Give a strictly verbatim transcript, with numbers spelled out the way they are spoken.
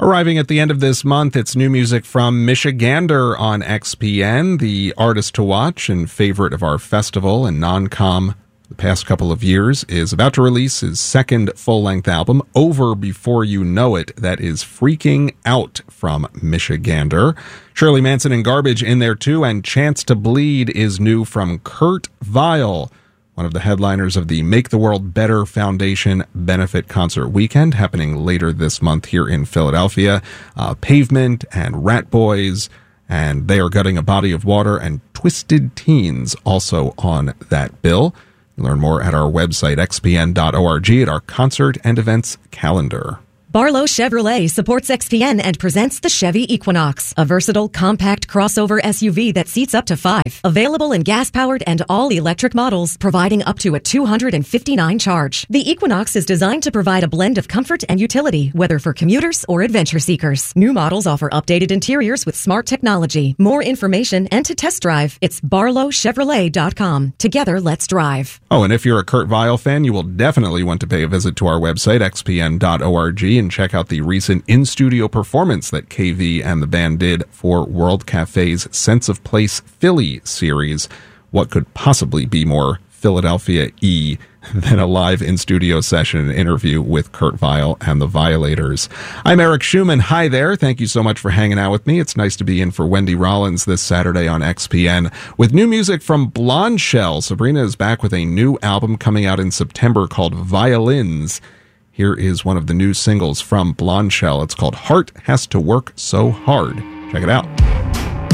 Arriving at the end of this month, it's new music from Michigander on X P N, the artist to watch and favorite of our festival and non-com the past couple of years, is about to release his second full-length album, Over Before You Know It. That is Freaking Out from Michigander. Shirley Manson and Garbage in there too, and Chance to Bleed is new from Kurt Vile, one of the headliners of the Make the World Better Foundation benefit concert weekend happening later this month here in Philadelphia. Uh, Pavement and Rat Boys, and They Are Gutting a Body of Water, and Twisted Teens also on that bill. Learn more at our website, x p n dot org, at our concert and events calendar. Barlow Chevrolet supports X P N and presents the Chevy Equinox, a versatile, compact crossover S U V that seats up to five. Available in gas-powered and all-electric models, providing up to a two hundred fifty-nine charge. The Equinox is designed to provide a blend of comfort and utility, whether for commuters or adventure seekers. New models offer updated interiors with smart technology. More information and to test drive, it's barlow chevrolet dot com. Together, let's drive. Oh, and if you're a Kurt Vile fan, you will definitely want to pay a visit to our website, x p n dot org, and check out the recent in-studio performance that K V and the band did for World Cafe's Sense of Place Philly series. What could possibly be more Philadelphia-y than a live in-studio session and interview with Kurt Vile and the Violators? I'm Eric Schumann. Hi there. Thank you so much for hanging out with me. It's nice to be in for Wendy Rollins this Saturday on X P N with new music from Blonde Shell. Sabrina is back with a new album coming out in September called Violins. Here is one of the new singles from Blonde Shell. It's called Heart Has to Work So Hard. Check it out.